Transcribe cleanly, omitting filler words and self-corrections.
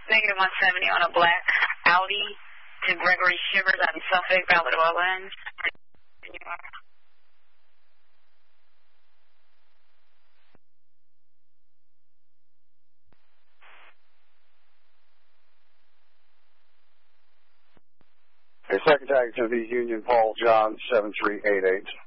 Negative 170 on a black Audi to Gregory Shivers out in Suffolk, valid oil lens. The second tag is going to be Union Paul John 7388.